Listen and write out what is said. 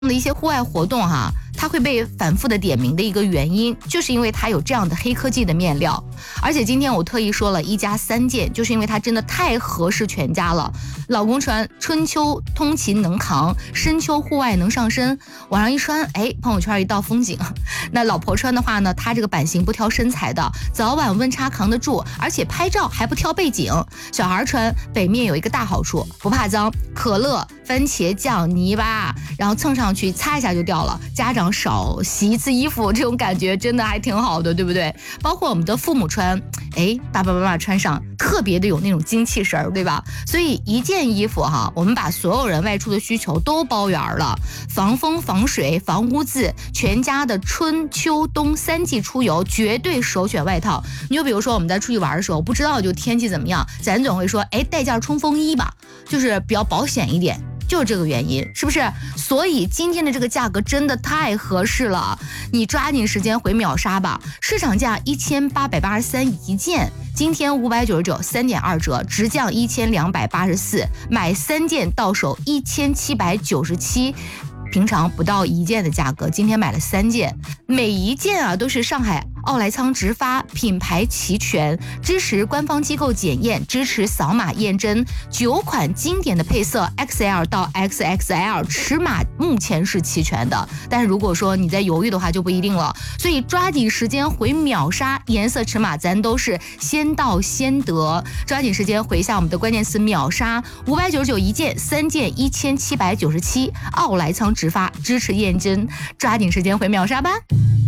的一些户外活动哈，它会被反复的点名的一个原因，就是因为它有这样的黑科技的面料。而且今天我特意说了1加3件，就是因为它真的太合适全家了。老公穿春秋通勤能扛，深秋户外能上身，晚上一穿，朋友圈一道风景。那老婆穿的话呢，它这个版型不挑身材的，早晚温差扛得住，而且拍照还不挑背景。小孩穿北面有一个大好处，不怕脏，可乐、番茄酱、泥巴，然后蹭上去擦一下就掉了。家长少洗一次衣服，这种感觉真的还挺好的，对不对？包括我们的父母穿，爸爸妈妈穿上特别的有那种精气神儿，对吧？所以一件衣服哈，我们把所有人外出的需求都包圆了，防风、防水、防污渍，全家的春秋冬3季出游绝对首选外套。你就比如说我们在出去玩的时候，不知道就天气怎么样，咱总会说，带件冲锋衣吧，就是比较保险一点。就是这个原因，是不是？所以今天的这个价格真的太合适了，你抓紧时间回秒杀吧！市场价1883一件，今天599，3.2折，直降1284，买3件到手1797。平常不到1件的价格，今天买了3件，每一件啊都是上海奥莱仓直发，品牌齐全，支持官方机构检验，支持扫码验真，9款经典的配色 XL 到 XXL 尺码目前是齐全的，但是如果说你在犹豫的话就不一定了，所以抓紧时间回秒杀，颜色尺码咱都是先到先得，抓紧时间回一下我们的关键词秒杀，599一件，3件1797，奥莱仓直发支持验真，抓紧时间回秒杀吧。